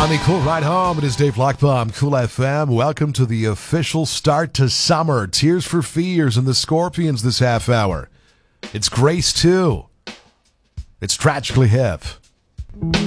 On the Cool Ride Home, it is Dave Lockbaum, Cool FM. Welcome to the official start to summer. Tears for Fears and the Scorpions this half hour. It's Grace 2. It's Tragically Hip.